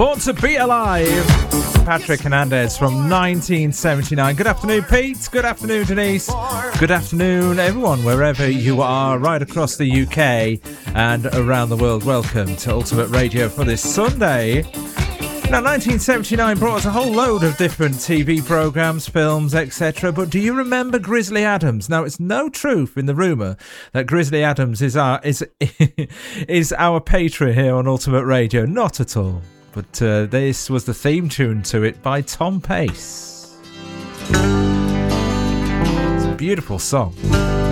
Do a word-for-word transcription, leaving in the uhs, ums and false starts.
Born to Be Alive, Patrick Hernandez from nineteen seventy-nine. Good afternoon, Pete. Good afternoon, Denise. Good afternoon, everyone, wherever you are, right across the U K and around the world. Welcome to Ultimate Radio for this Sunday. Now, nineteen seventy-nine brought us a whole load of different T V programmes, films, et cetera. But do you remember Grizzly Adams? Now, it's no truth in the rumour that Grizzly Adams is our is is our patron here on Ultimate Radio. Not at all. But uh, this was the theme tune to it by Tom Pace. It's a beautiful song.